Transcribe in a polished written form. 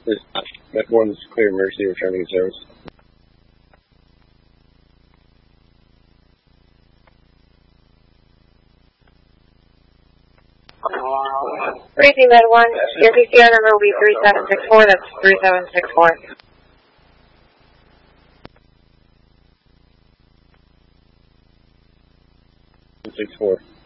Med 1, this is clear emergency returning to service. Briefing Med 1, your PCR number will be 3764, that's 3764. 64.